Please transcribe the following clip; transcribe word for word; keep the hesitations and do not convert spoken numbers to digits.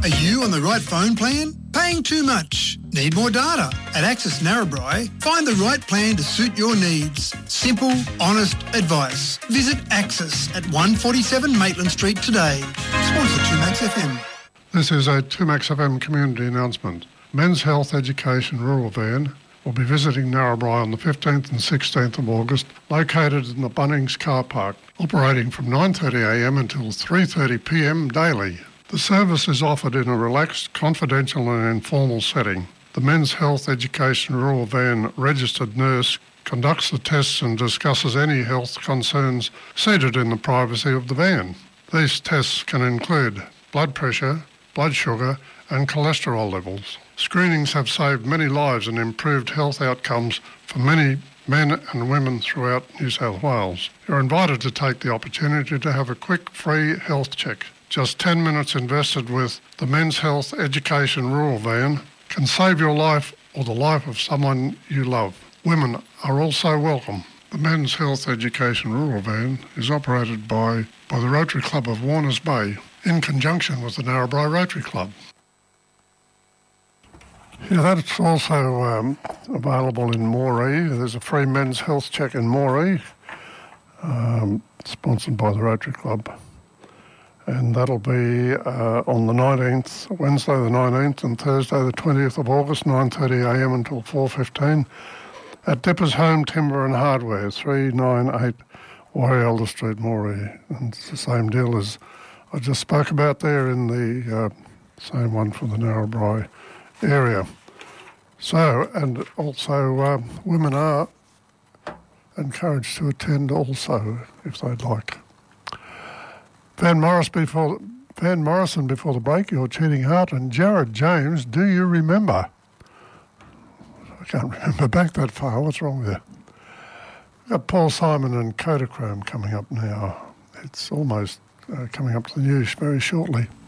Are you on the right phone plan? Paying too much? Need more data? At Access Narrabri, find the right plan to suit your needs. Simple, honest advice. Visit Access at one forty-seven Maitland Street today. Sponsor two Max F M. This is a two Max F M community announcement. Men's Health Education Rural Van will be visiting Narrabri on the fifteenth and sixteenth of August, located in the Bunnings car park, operating from nine thirty a m until three thirty p m daily. The service is offered in a relaxed, confidential and informal setting. The Men's Health Education Rural Van registered nurse conducts the tests and discusses any health concerns seated in the privacy of the van. These tests can include blood pressure, blood sugar and cholesterol levels. Screenings have saved many lives and improved health outcomes for many men and women throughout New South Wales. You're invited to take the opportunity to have a quick free health check. Just ten minutes invested with the Men's Health Education Rural Van can save your life or the life of someone you love. Women are also welcome. The Men's Health Education Rural Van is operated by, by the Rotary Club of Warners Bay in conjunction with the Narrabri Rotary Club. Yeah, that's also um, available in Moree. There's a free men's health check in Moree, um, sponsored by the Rotary Club. And that'll be uh, on the nineteenth, Wednesday the nineteenth and Thursday the twentieth of August, nine thirty a m until four fifteen at Dipper's Home Timber and Hardware, three ninety-eight Warialda Street, Moree. And it's the same deal as I just spoke about there in the uh, same one for the Narrabri area. So, and also uh, women are encouraged to attend also if they'd like. Van Morris before Van Morrison before the break, Your Cheating Heart, and Jared James, Do You Remember? I can't remember back that far. What's wrong with you? We've got Paul Simon and Kodachrome coming up now. It's almost uh, coming up to the news very shortly.